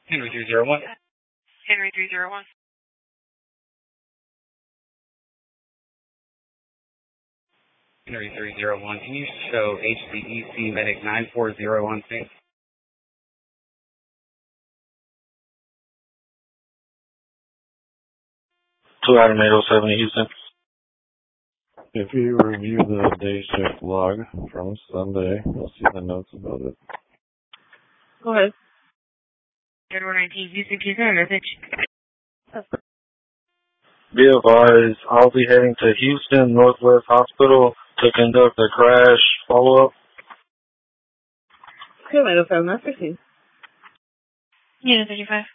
Henry 301. Henry 301. Henry 301, can you show HCEC Medic 94016? Two Adam 807 Houston. If you review the day shift log from Sunday, you'll see the notes about it. Go ahead. Edward 19, Houston, can you send a message? Be advised, I'll be heading to Houston Northwest Hospital to conduct a crash follow-up. Okay, I don't have enough for you. Unit 35.